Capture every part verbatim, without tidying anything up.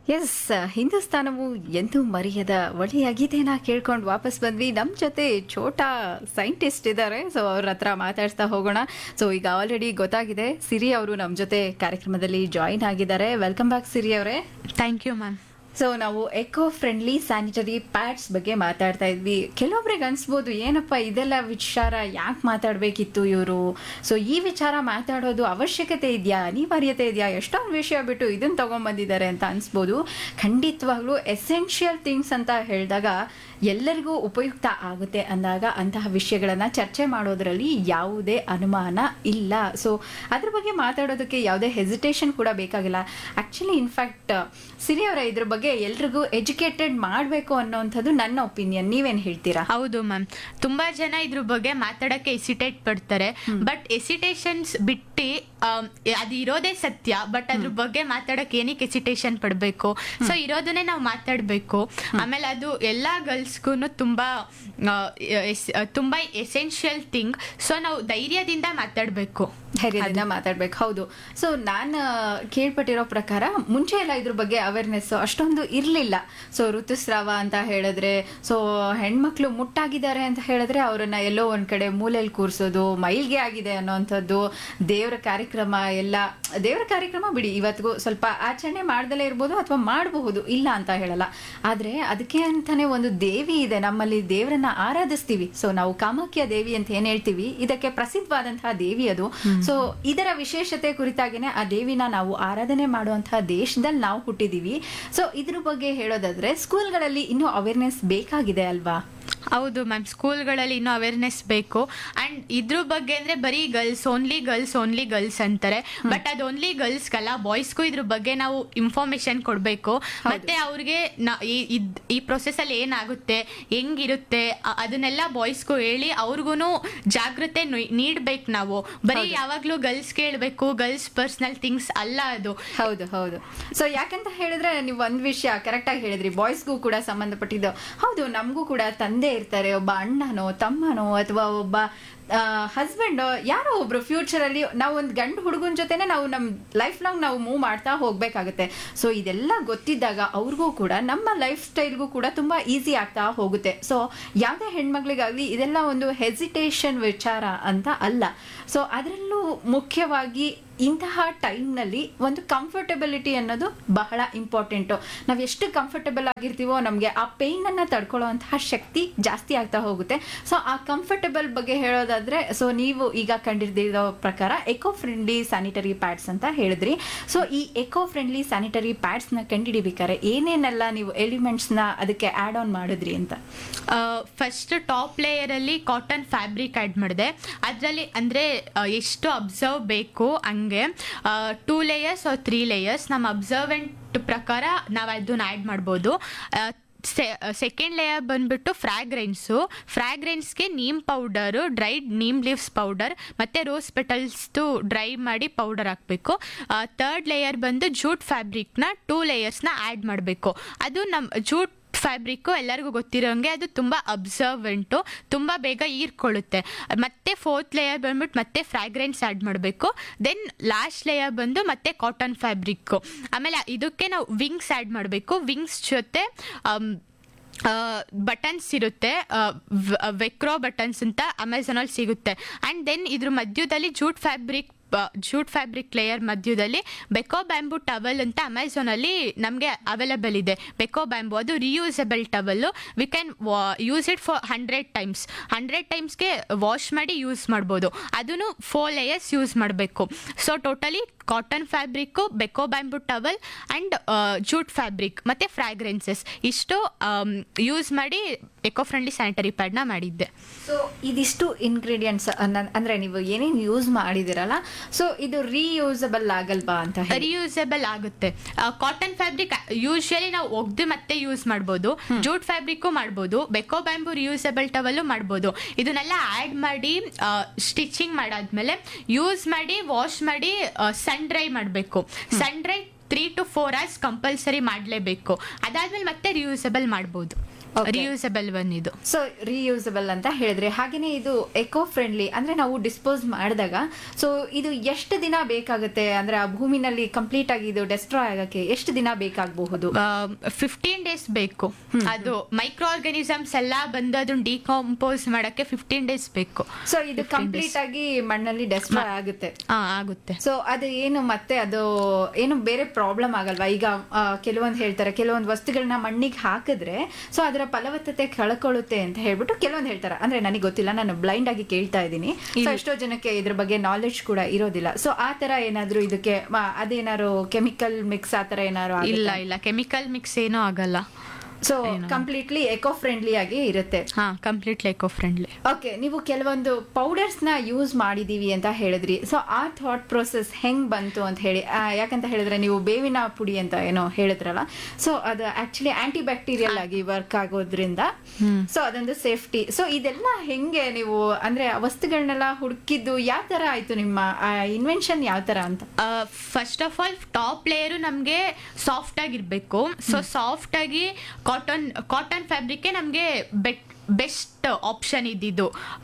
S, ಹಿಂದೂಸ್ತಾನವು ಎಂದೂ ಮರೆಯದ ಒಳ್ಳೆಯ ಗೀತೆನ ಕೇಳ್ಕೊಂಡು ವಾಪಸ್ ಬಂದ್ವಿ. ನಮ್ಮ ಜೊತೆ ಛೋಟಾ ಸೈಂಟಿಸ್ಟ್ ಇದ್ದಾರೆ, ಸೊ ಅವ್ರ ಹತ್ರ ಮಾತಾಡ್ತಾ ಹೋಗೋಣ. ಸೊ ಈಗ ಆಲ್ರೆಡಿ ಗೊತ್ತಾಗಿದೆ, ಸಿರಿ ಅವರು ನಮ್ಮ ಜೊತೆ ಕಾರ್ಯಕ್ರಮದಲ್ಲಿ ಜಾಯಿನ್ ಆಗಿದ್ದಾರೆ. ವೆಲ್ಕಮ್ ಬ್ಯಾಕ್ ಸಿರಿ ಅವರೇ. Thank you ma'am. ಸೊ ನಾವು ಎಕೋ ಫ್ರೆಂಡ್ಲಿ ಸ್ಯಾನಿಟರಿ ಪ್ಯಾಡ್ಸ್ ಬಗ್ಗೆ ಮಾತಾಡ್ತಾ ಇದ್ವಿ. ಕೆಲವೊಬ್ರಿಗೆ ಅನ್ಸ್ಬೋದು, ಏನಪ್ಪ ಇದೆಲ್ಲ ವಿಚಾರ ಯಾಕೆ ಮಾತಾಡಬೇಕಿತ್ತು ಇವರು, ಸೊ ಈ ವಿಚಾರ ಮಾತಾಡೋದು ಅವಶ್ಯಕತೆ ಇದೆಯಾ, ಅನಿವಾರ್ಯತೆ ಇದೆಯಾ, ಎಷ್ಟೊಂದು ವಿಷಯ ಬಿಟ್ಟು ಇದನ್ನ ತಗೊಂಡ್ಬಂದಿದ್ದಾರೆ ಅಂತ ಅನ್ಸ್ಬೋದು. ಖಂಡಿತವಾಗ್ಲೂ ಎಸೆನ್ಷಿಯಲ್ ಥಿಂಗ್ಸ್ ಅಂತ ಹೇಳಿದಾಗ ಎಲ್ಲರಿಗೂ ಉಪಯುಕ್ತ ಆಗುತ್ತೆ ಅಂದಾಗ ಅಂತಹ ವಿಷಯಗಳನ್ನ ಚರ್ಚೆ ಮಾಡೋದ್ರಲ್ಲಿ ಯಾವುದೇ ಅನುಮಾನ ಇಲ್ಲ. ಸೊ ಅದ್ರ ಬಗ್ಗೆ ಮಾತಾಡೋದಕ್ಕೆ ಯಾವುದೇ ಹೆಸಿಟೇಷನ್ ಕೂಡ ಬೇಕಾಗಿಲ್ಲ. ಆಕ್ಚುಲಿ ಇನ್ಫ್ಯಾಕ್ಟ್ ಸಿರಿ ಅವರ ಇದ್ರ ಬಗ್ಗೆ ಎಲ್ರಿಗೂ ಎಜುಕೇಟೆಡ್ ಮಾಡಬೇಕು ಅನ್ನೋಂಥದ್ದು ನನ್ನ ಒಪಿನಿಯನ್. ನೀವೇನ್ ಹೇಳ್ತೀರಾ? ಹೌದು ಮ್ಯಾಮ್, ತುಂಬಾ ಜನ ಇದ್ರ ಬಗ್ಗೆ ಮಾತಾಡಕ್ಕೆ ಎಸಿಟೇಟ್ ಪಡ್ತಾರೆ. ಬಟ್ ಎಸಿಟೇಷನ್ಸ್ ಬಿಟ್ಟು ಅದು ಇರೋದೇ ಸತ್ಯ. ಬಟ್ ಅದ್ರ ಬಗ್ಗೆ ಮಾತಾಡಕ್ಕೆ ಏನಕ್ಕೆ ಎಸಿಟೇಷನ್ ಪಡ್ಬೇಕು? ಸೊ ಇರೋದನ್ನೇ ನಾವು ಮಾತಾಡ್ಬೇಕು. ಆಮೇಲೆ ಅದು ಎಲ್ಲಾ ಗರ್ಲ್ಸ್ಗೂ ತುಂಬಾ ತುಂಬಾ ಎಸೆನ್ಷಿಯಲ್ ಥಿಂಗ್. ಸೊ ನಾವು ಧೈರ್ಯದಿಂದ ಮಾತಾಡ್ಬೇಕು, ಧೈರ್ಯದಿಂದ ಮಾತಾಡ್ಬೇಕು. ಹೌದು. ಸೊ ನಾನು ಕೇಳ್ಪಟ್ಟಿರೋ ಪ್ರಕಾರ ಮುಂಚೆ ಎಲ್ಲ ಇದ್ರ ಬಗ್ಗೆ ಅವೇರ್ನೆಸ್ ಅಷ್ಟೊಂದು ಇರಲಿಲ್ಲ. ಸೊ ಋತುಸ್ರಾವ ಅಂತ ಹೇಳಿದ್ರೆ, ಸೊ ಹೆಣ್ಮಕ್ಳು ಮುಟ್ಟಾಗಿದ್ದಾರೆ ಅಂತ ಹೇಳಿದ್ರೆ ಅವರನ್ನ ಎಲ್ಲೋ ಒಂದ್ ಕಡೆ ಮೂಲೆಯಲ್ಲಿ ಕೂರಿಸೋದು, ಮೈಲ್ಗೆ ಆಗಿದೆ ಅನ್ನೋಂಥದ್ದು, ದೇವರ ಕಾರ್ಯಕ್ರಮ ಎಲ್ಲ ದೇವರ ಕಾರ್ಯಕ್ರಮ ಬಿಡಿ, ಇವತ್ತಿಗೂ ಸ್ವಲ್ಪ ಆಚರಣೆ ಮಾಡ್ದಲೇ ಇರ್ಬೋದು ಅಥವಾ ಮಾಡಬಹುದು, ಇಲ್ಲ ಅಂತ ಹೇಳಲ್ಲ. ಆದ್ರೆ ಅದಕ್ಕೆ ಅಂತಾನೆ ಒಂದು ದೇವಿ ಇದೆ, ನಮ್ಮಲ್ಲಿ ದೇವರನ್ನ ಆರಾಧಿಸ್ತೀವಿ. ಸೊ ನಾವು ಕಾಮಾಖ್ಯ ದೇವಿ ಅಂತ ಏನ್ ಹೇಳ್ತೀವಿ, ಇದಕ್ಕೆ ಪ್ರಸಿದ್ಧವಾದಂತಹ ದೇವಿ ಅದು. ಸೊ ಇದರ ವಿಶೇಷತೆ ಕುರಿತಾಗಿನೇ ಆ ದೇವಿನ ನಾವು ಆರಾಧನೆ ಮಾಡುವಂತಹ ದೇಶದಲ್ಲಿ ನಾವು ಹುಟ್ಟಿದೀವಿ. ಸೊ ಇದ್ರ ಬಗ್ಗೆ ಹೇಳೋದಾದ್ರೆ ಸ್ಕೂಲ್ಗಳಲ್ಲಿ ಇನ್ನೂ ಅವೇರ್ನೆಸ್ ಬೇಕಾಗಿದೆ ಅಲ್ವಾ? ಹೌದು ಮ್ಯಾಮ್, ಸ್ಕೂಲ್ಗಳಲ್ಲಿ ಇನ್ನೂ ಅವೇರ್ನೆಸ್ ಬೇಕು. ಅಂಡ್ ಇದ್ರ ಬಗ್ಗೆ ಅಂದ್ರೆ ಬರೀ girls only girls only girls ಅಂತಾರೆ. ಬಟ್ ಅದು ಓನ್ಲಿ ಗರ್ಲ್ಸ್ಗಲ್ಲ, ಬಾಯ್ಸ್ಗೂ ಇದ್ರ ಬಗ್ಗೆ ನಾವು ಇನ್ಫಾರ್ಮೇಶನ್ ಕೊಡ್ಬೇಕು. ಮತ್ತೆ ಅವ್ರಿಗೆ ಈ ಪ್ರೊಸೆಸ್ ಅಲ್ಲಿ ಏನಾಗುತ್ತೆ, ಹೆಂಗಿರುತ್ತೆ ಅದನ್ನೆಲ್ಲ ಬಾಯ್ಸ್ಗೂ ಹೇಳಿ ಅವ್ರಿಗೂ ಜಾಗೃತೆ ನೀಡ್ಬೇಕು. ನಾವು ಬರೀ ಯಾವಾಗ್ಲೂ ಗರ್ಲ್ಸ್ ಕೇಳ್ಬೇಕು, ಗರ್ಲ್ಸ್ ಪರ್ಸನಲ್ ಥಿಂಗ್ಸ್ ಅಲ್ಲ ಅದು. ಹೌದು ಹೌದು. ಸೊ ಯಾಕಂತ ಹೇಳಿದ್ರೆ ನೀವು ಒಂದ್ ವಿಷಯ ಕರೆಕ್ಟ್ ಆಗಿ ಹೇಳಿದ್ರಿ, ಬಾಯ್ಸ್ಗೂ ಕೂಡ ಸಂಬಂಧಪಟ್ಟಿದ್ದು. ಹೌದು, ನಮಗೂ ಕೂಡ ತಂದೆ ಇರ್ತಾರೆ, ಒಬ್ಬ ಅಣ್ಣನೋ ತಮ್ಮನೋ ಅಥವಾ ಒಬ್ಬ ಹಸ್ಬೆಂಡ್ ಯಾರೋ ಒಬ್ರು ಫ್ಯೂಚರ್ ಅಲ್ಲಿ ನಾವು ಒಂದು ಗಂಡು ಹುಡುಗನ ಜೊತೆನೆ ನಾವು ನಮ್ ಲೈಫ್ ಲಾಂಗ್ ನಾವು ಮೂವ್ ಮಾಡ್ತಾ ಹೋಗ್ಬೇಕಾಗುತ್ತೆ. ಸೊ ಇದೆಲ್ಲ ಗೊತ್ತಿದ್ದಾಗ ಅವ್ರಿಗೂ ಕೂಡ ನಮ್ಮ ಲೈಫ್ ಸ್ಟೈಲ್ಗೂ ಕೂಡ ತುಂಬಾ ಈಸಿ ಆಗ್ತಾ ಹೋಗುತ್ತೆ. ಸೊ ಯಾವುದೇ ಹೆಣ್ಮಕ್ಳಿಗಾಗ್ಲಿ ಇದೆಲ್ಲ ಒಂದು ಹೆಸಿಟೇಷನ್ ವಿಚಾರ ಅಂತ ಅಲ್ಲ. ಸೊ ಅದರಲ್ಲೂ ಮುಖ್ಯವಾಗಿ ಇಂತಹ ಟೈಮ್ನಲ್ಲಿ ಒಂದು ಕಂಫರ್ಟಬಿಲಿಟಿ ಅನ್ನೋದು ಬಹಳ ಇಂಪಾರ್ಟೆಂಟು. ನಾವು ಎಷ್ಟು ಕಂಫರ್ಟಬಲ್ ಆಗಿರ್ತೀವೋ ನಮಗೆ ಆ ಪೇನ್ ಅನ್ನ ತಡ್ಕೊಳ್ಳುವಂತಹ ಶಕ್ತಿ ಜಾಸ್ತಿ ಆಗ್ತಾ ಹೋಗುತ್ತೆ. ಸೊ ಆ ಕಂಫರ್ಟಬಲ್ ಬಗ್ಗೆ ಹೇಳೋದಾದ್ರೆ, ಸೊ ನೀವು ಈಗ ಕಂಡಿರೋ ಪ್ರಕಾರ ಎಕೋ ಫ್ರೆಂಡ್ಲಿ ಸ್ಯಾನಿಟರಿ ಪ್ಯಾಡ್ಸ್ ಅಂತ ಹೇಳಿದ್ರಿ. ಸೊ ಈ ಎಕೋ ಫ್ರೆಂಡ್ಲಿ ಸ್ಯಾನಿಟರಿ ಪ್ಯಾಡ್ಸ್ ನ ಕಂಡುಹಿಡಿಬೇಕಾರೆ ಏನೇನೆಲ್ಲ ನೀವು ಎಲಿಮೆಂಟ್ಸ್ ನ ಅದಕ್ಕೆ ಆಡ್ ಆನ್ ಮಾಡಿದ್ರಿ ಅಂತ? ಫಸ್ಟ್ ಟಾಪ್ ಲೇಯರ್ ಅಲ್ಲಿ ಕಾಟನ್ ಫ್ಯಾಬ್ರಿಕ್ ಆಡ್ ಮಾಡಿದೆ. ಅದರಲ್ಲಿ ಅಂದ್ರೆ ಎಷ್ಟು ಅಬ್ಸರ್ವ್ ಬೇಕು ಹಂಗೆ two layers R three layers ನಮ್ಮ ಅಬ್ಸರ್ವೆಂಟ್ ಪ್ರಕಾರ ನಾವು ಅದನ್ನ ಆ್ಯಡ್ ಮಾಡ್ಬೋದು. ಸೆಕೆಂಡ್ ಲೇಯರ್ ಬಂದ್ಬಿಟ್ಟು fragrance. ಫ್ರಾಗ್ರೆನ್ಸ್ಗೆ neem powder, dried neem leaves powder ಮತ್ತು ರೋಸ್ ಪೆಟಲ್ಸ್ದು ಡ್ರೈ ಮಾಡಿ ಪೌಡರ್ ಹಾಕಬೇಕು. ಥರ್ಡ್ ಲೇಯರ್ ಬಂದು ಜೂಟ್ ಫ್ಯಾಬ್ರಿಕ್ನ ಟೂ ಲೇಯರ್ಸ್ನ ಆ್ಯಡ್ ಮಾಡಬೇಕು. ಅದು ನಮ್ಮ ಜೂಟ್ ಫ್ಯಾಬ್ರಿಕ್ಕು ಎಲ್ಲರಿಗೂ ಗೊತ್ತಿರೋಂಗೆ ಅದು ತುಂಬ ಅಬ್ಸರ್ವೆಂಟು, ತುಂಬ ಬೇಗ ಹೀರ್ಕೊಳ್ಳುತ್ತೆ. ಮತ್ತೆ ಫೋರ್ತ್ ಲೇಯರ್ ಬಂದ್ಬಿಟ್ಟು ಮತ್ತೆ ಫ್ರಾಗ್ರೆನ್ಸ್ ಆ್ಯಡ್ ಮಾಡಬೇಕು. ದೆನ್ ಲಾಸ್ಟ್ ಲೇಯರ್ ಬಂದು ಮತ್ತೆ ಕಾಟನ್ ಫ್ಯಾಬ್ರಿಕ್ಕು. ಆಮೇಲೆ ಇದಕ್ಕೆ ನಾವು ವಿಂಗ್ಸ್ ಆ್ಯಡ್ ಮಾಡಬೇಕು. ವಿಂಗ್ಸ್ ಜೊತೆ ಬಟನ್ಸ್ ಇರುತ್ತೆ, ವೆಕ್ರೋ ಬಟನ್ಸ್ ಅಂತ ಅಮೆಝಾನಲ್ಲಿ ಸಿಗುತ್ತೆ. ಆ್ಯಂಡ್ ದೆನ್ ಇದ್ರ ಮಧ್ಯದಲ್ಲಿ jute fabric jute fabric layer ಮಧ್ಯದಲ್ಲಿ ಬೆಕೋ ಬ್ಯಾಂಬೂ ಟವಲ್ ಅಂತ ಅಮೆಝಾನಲ್ಲಿ ನಮಗೆ ಅವೈಲೇಬಲ್ ಇದೆ. ಬೆಕೋ ಬ್ಯಾಂಬೂ ಅದು reusable towel. We can use it for hundred times hundred ಟೈಮ್ಸ್ಗೆ wash ಮಾಡಿ ಯೂಸ್ ಮಾಡ್ಬೋದು. ಅದನ್ನು ಫೋರ್ ಲೇಯರ್ಸ್ ಯೂಸ್ ಮಾಡಬೇಕು. So totally cotton fabric, ಬೆಕೋ bamboo towel and jute fabric ಮತ್ತು ಫ್ರಾಗ್ರೆನ್ಸಸ್ ಇಷ್ಟು ಯೂಸ್ ಮಾಡಿ ಎಕೋ ಫ್ರೆಂಡ್ಲಿ ಸ್ಯಾನಿಟರಿ ಪ್ಯಾಡ್ನ ಮಾಡಿದ್ದೆ. ಸೊ ಇದಿಷ್ಟು ಇಂಗ್ರೀಡಿಯೆಂಟ್ಸ್ ಅಂದರೆ ನೀವು ಏನೇನು ಯೂಸ್ ಮಾಡಿದಿರಲ್ಲ, ಸೊ ಇದು ರೀಯೂಸಬಲ್ ಆಗಲ್ವಾ ಅಂತ? ರೀಯೂಸಬಲ್ ಆಗುತ್ತೆ. ಕಾಟನ್ ಫ್ಯಾಬ್ರಿಕ್ ಯೂಶಲಿ ನಾವು ಒಗ್ದು ಮತ್ತೆ ಯೂಸ್ ಮಾಡ್ಬೋದು, ಜೂಟ್ ಫ್ಯಾಬ್ರಿಕ್ಕು ಮಾಡ್ಬೋದು, ಬೆಕೋ ಬ್ಯಾಂಬೂ ರಿಯೂಸಬಲ್ ಟವಲ್ಲು ಮಾಡ್ಬೋದು. ಇದನ್ನೆಲ್ಲ ಆ್ಯಡ್ ಮಾಡಿ ಸ್ಟಿಚಿಂಗ್ ಮಾಡಾದ್ಮೇಲೆ ಯೂಸ್ ಮಾಡಿ ವಾಶ್ ಮಾಡಿ ಸನ್ ಡ್ರೈ ಮಾಡಬೇಕು. ಸನ್ dry three to four hours compulsory ಮಾಡಲೇಬೇಕು. ಅದಾದ್ಮೇಲೆ ಮತ್ತೆ ರಿಯೂಸಬಲ್ ಮಾಡ್ಬೋದು. Okay. ರಿಯೂಸಬಲ್ ಒನ್ ಇದು. ಸೊ ರಿಯೂಸಬಲ್ ಅಂತ ಹೇಳಿದ್ರೆ, ಹಾಗೇನೆ ಇದು ಎಕೋ ಫ್ರೆಂಡ್ಲಿ ಅಂದ್ರೆ ನಾವು ಡಿಸ್ಪೋಸ್ ಮಾಡಿದಾಗ ಸೊ ಇದು ಎಷ್ಟು ದಿನ ಬೇಕಾಗುತ್ತೆ, ಅಂದ್ರೆ ಆ ಭೂಮಿನಲ್ಲಿ ಕಂಪ್ಲೀಟ್ ಆಗಿ ಇದು ಡೆಸ್ಟ್ರಾಯ್ ಆಗಕ್ಕೆ ಎಷ್ಟು ದಿನ ಬೇಕಾಗಬಹುದು? ಫಿಫ್ಟೀನ್ ಡೇಸ್ ಬೇಕು. ಅದು ಮೈಕ್ರೋ ಆರ್ಗಾನಿಸಮ್ಸ್ ಎಲ್ಲ ಬಂದು ಅದನ್ನ ಡಿಕಂಪೋಸ್ ಮಾಡಕ್ಕೆ ಫಿಫ್ಟೀನ್ ಡೇಸ್ ಬೇಕು. ಸೊ ಇದು ಕಂಪ್ಲೀಟ್ ಆಗಿ ಮಣ್ಣಲ್ಲಿ ಡೆಸ್ಟ್ರಾಯ್ ಆಗುತ್ತೆ. ಹಾ ಆಗುತ್ತೆ. ಸೊ ಅದು ಏನು ಮತ್ತೆ ಅದು ಏನು ಬೇರೆ ಪ್ರಾಬ್ಲಮ್ ಆಗಲ್ವಾ? ಈಗ ಕೆಲವೊಂದು ಹೇಳ್ತಾರೆ ಕೆಲವೊಂದು ವಸ್ತುಗಳನ್ನ ಮಣ್ಣಿಗೆ ಹಾಕಿದ್ರೆ ಸೊ ಅದರ ಫಲವತ್ತತೆ ಕಳ್ಕೊಳ್ಳುತ್ತೆ ಅಂತ ಹೇಳ್ಬಿಟ್ಟು ಕೆಲವೊಂದು ಹೇಳ್ತಾರೆ. ಅಂದ್ರೆ ನನಗೆ ಗೊತ್ತಿಲ್ಲ, ನಾನು ಬ್ಲೈಂಡ್ ಆಗಿ ಕೇಳ್ತಾ ಇದ್ದೀನಿ. ಸೊ ಎಷ್ಟೋ ಜನಕ್ಕೆ ಇದ್ರ ಬಗ್ಗೆ ನಾಲೆಡ್ಜ್ ಕೂಡ ಇರೋದಿಲ್ಲ. ಸೊ ಆ ತರ ಏನಾದ್ರು ಇದಕ್ಕೆ ಅದೇನಾದ್ರು ಕೆಮಿಕಲ್ ಮಿಕ್ಸ್ ಆ ತರ ಏನಾದ್ರು? ಇಲ್ಲ ಇಲ್ಲ, ಕೆಮಿಕಲ್ ಮಿಕ್ಸ್ ಏನೂ ಆಗಲ್ಲ. ಸೊ ಕಂಪ್ಲೀಟ್ಲಿ ಎಕೋ ಫ್ರೆಂಡ್ಲಿ ಆಗಿ ಇರುತ್ತೆ. ಹಾ, ಕಂಪ್ಲೀಟ್ಲಿ ಎಕೋ ಫ್ರೆಂಡ್ಲಿ. ಓಕೆ, ನೀವು ಕೆಲವೊಂದು ಪೌಡರ್ಸ್ ನ ಯೂಸ್ ಮಾಡಿದೀವಿ ಅಂತ ಹೇಳಿದ್ರಿ. ಸೊ ಆ ಥಾಟ್ ಪ್ರೊಸೆಸ್ ಹೆಂಗ್ ಬಂತು ಅಂತ ಹೇಳಿ, ಯಾಕಂತ ಹೇಳಿದ್ರೆ ನೀವು ಬೇವಿನ ಪುಡಿ ಅಂತ ಏನೋ ಹೇಳಿದ್ರಲ್ಲ, ಸೊ ಅದು ಆಕ್ಚುಲಿ ಆಂಟಿ ಬ್ಯಾಕ್ಟೀರಿಯಲ್ ಆಗಿ ವರ್ಕ್ ಆಗೋದ್ರಿಂದ ಸೊ ಅದೊಂದು ಸೇಫ್ಟಿ. ಸೊ ಇದೆಲ್ಲ ಹೆಂಗೆ ನೀವು ಅಂದ್ರೆ ವಸ್ತುಗಳನ್ನೆಲ್ಲ ಹುಡುಕಿದ್ದು ಯಾವ ತರ ಆಯ್ತು? ನಿಮ್ಮ ಇನ್ವೆನ್ಷನ್ ಯಾವ ತರ ಅಂತ? First of all top layer ನಮ್ಗೆ ಸಾಫ್ಟ್ ಆಗಿರ್ಬೇಕು. ಸೊ ಸಾಫ್ಟ್ ಆಗಿ ಕಾಟನ್ ಕಾಟನ್ ಫ್ಯಾಬ್ರಿಕ್ ನಮಗೆ ಬೆಟ್ ಬೆಸ್ಟ್ ಆಪ್ಷನ್ ಇದ್ದಿದ್ದು.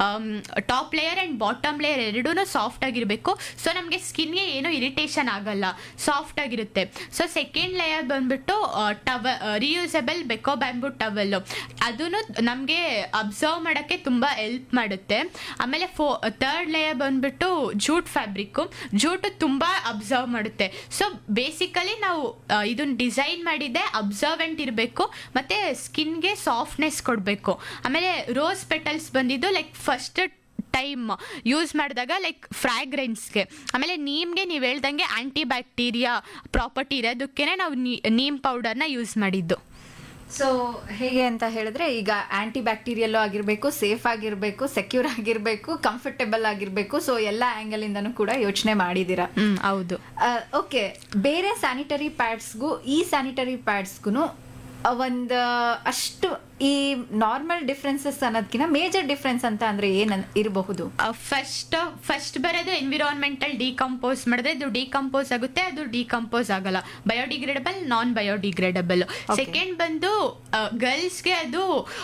Top layer and bottom layer ಎರಡೂ ಸಾಫ್ಟ್ ಆಗಿರಬೇಕು. ಸೊ ನಮಗೆ ಸ್ಕಿನ್ಗೆ ಏನೂ ಇರಿಟೇಷನ್ ಆಗಲ್ಲ, ಸಾಫ್ಟ್ ಆಗಿರುತ್ತೆ. ಸೊ ಸೆಕೆಂಡ್ ಲೇಯರ್ ಬಂದ್ಬಿಟ್ಟು ಟವ ರಿಯೂಸಬಲ್ ಬೆಕೋ ಬ್ಯಾಂಬೂ ಟವೆಲ್. ಅದೂ ನಮಗೆ ಅಬ್ಸರ್ವ್ ಮಾಡೋಕ್ಕೆ ತುಂಬ ಹೆಲ್ಪ್ ಮಾಡುತ್ತೆ. ಆಮೇಲೆ ಫೋ ಥರ್ಡ್ ಲೇಯರ್ ಬಂದ್ಬಿಟ್ಟು ಜೂಟ್ ಫ್ಯಾಬ್ರಿಕ್ಕು. ಜೂಟು ತುಂಬ ಅಬ್ಸರ್ವ್ ಮಾಡುತ್ತೆ. ಸೊ ಬೇಸಿಕಲಿ ನಾವು ಇದನ್ನ ಡಿಸೈನ್ ಮಾಡಿದ್ದೆ ಅಬ್ಸರ್ವೆಂಟ್ ಇರಬೇಕು ಮತ್ತು ಸ್ಕಿನ್ಗೆ ಸಾಫ್ಟ್ನೆಸ್ ಕೊಡಬೇಕು. ಆಮೇಲೆ ರೋಸ್ ಪೆಟಲ್ಸ್ ಬಂದಿದ್ದು ಲೈಕ್ ಫಸ್ಟ್ ಟೈಮ್ ಯೂಸ್ ಮಾಡಿದಾಗ ಲೈಕ್ ಫ್ರಾಗ್ರೆನ್ಸ್ಗೆ. ಆಮೇಲೆ ನೀಮ್ಗೆ ನೀವು ಹೇಳ್ದಂಗೆ ಆಂಟಿ ಬ್ಯಾಕ್ಟೀರಿಯಾ ಪ್ರಾಪರ್ಟಿ ಇರೋದಕ್ಕೆ ನಾವು ನೀಮ್ ಪೌಡರ್ನ ಯೂಸ್ ಮಾಡಿದ್ದು. ಸೊ ಹೇಗೆ ಅಂತ ಹೇಳಿದ್ರೆ, ಈಗ ಆಂಟಿ ಬ್ಯಾಕ್ಟೀರಿಯಲ್ ಆಗಿರ್ಬೇಕು, ಸೇಫ್ ಆಗಿರ್ಬೇಕು, ಸೆಕ್ಯೂರ್ ಆಗಿರ್ಬೇಕು, ಕಂಫರ್ಟೇಬಲ್ ಆಗಿರ್ಬೇಕು. ಸೊ ಎಲ್ಲ ಆಂಗಲ್ ಇಂದನೂ ಕೂಡ ಯೋಚನೆ ಮಾಡಿದೀರಾ. ಹ್ಮ್ ಹೌದು. ಓಕೆ, ಬೇರೆ ಸ್ಯಾನಿಟರಿ ಪ್ಯಾಡ್ಸ್ಗೂ ಈ ಸ್ಯಾನಿಟರಿ ಪ್ಯಾಡ್ಸ್ಗೂ ಒಂದು ಅಷ್ಟು ಈ ನಾರ್ಮಲ್ ಡಿಫ್ರೆನ್ಸಸ್ ಅನ್ನೋದಕ್ಕಿಂತ ಮೇಜರ್ ಡಿಫ್ರೆನ್ಸ್ ಅಂತ ಅಂದ್ರೆ ಏನ್ ಇರಬಹುದು? ಫಸ್ಟ್ ಫಸ್ಟ್ ಬರೋದು ಎನ್ವಿರಾನ್ಮೆಂಟಲ್ ಡಿಕಂಪೋಸ್ ಮಾಡಿದ್ರೆ ಅದು ಡಿಕಂಪೋಸ್ ಆಗುತ್ತೆ, ಅದು ಡಿಕಂಪೋಸ್ ಆಗಲ್ಲ. ಬಯೋಡಿಗ್ರೇಡಬಲ್, ನಾನ್ ಬಯೋಡಿಗ್ರೇಡಬಲ್. ಸೆಕೆಂಡ್ ಬಂದು ಗರ್ಲ್ಸ್ಗೆ ಅದು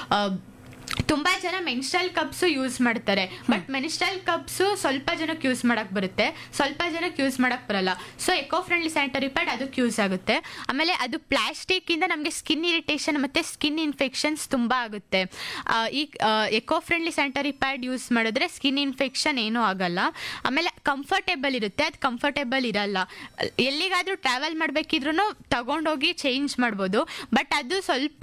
ತುಂಬಾ ಜನ ಮೆನ್ಸ್ಟ್ರಲ್ ಕಪ್ಸು ಯೂಸ್ ಮಾಡ್ತಾರೆ. ಬಟ್ ಮೆನ್ಸ್ಟ್ರಲ್ ಕಪ್ಸು ಸ್ವಲ್ಪ ಜನಕ್ಕೆ ಯೂಸ್ ಮಾಡಕ್ ಬರುತ್ತೆ, ಸ್ವಲ್ಪ ಜನಕ್ಕೆ ಯೂಸ್ ಮಾಡಕ್ ಬರಲ್ಲ. So eco friendly sanitary pad ಅದಕ್ಕೆ ಯೂಸ್ ಆಗುತ್ತೆ. ಆಮೇಲೆ ಅದು ಪ್ಲಾಸ್ಟಿಕ್ ಇಂದ ನಮಗೆ ಸ್ಕಿನ್ ಇರಿಟೇಷನ್ ಮತ್ತೆ ಸ್ಕಿನ್ ಇನ್ಫೆಕ್ಷನ್ಸ್ ತುಂಬಾ ಆಗುತ್ತೆ. ಈ eco friendly sanitary pad use ಮಾಡಿದ್ರೆ ಸ್ಕಿನ್ ಇನ್ಫೆಕ್ಷನ್ ಏನೂ ಆಗಲ್ಲ. ಆಮೇಲೆ ಕಂಫರ್ಟೇಬಲ್ ಇರುತ್ತೆ, ಅದು ಕಂಫರ್ಟೇಬಲ್ ಇರಲ್ಲ. ಎಲ್ಲಿಗಾದ್ರೂ ಟ್ರಾವೆಲ್ ಮಾಡ್ಬೇಕಿದ್ರು ತಗೊಂಡೋಗಿ ಚೇಂಜ್ ಮಾಡ್ಬೋದು. ಬಟ್ ಅದು ಸ್ವಲ್ಪ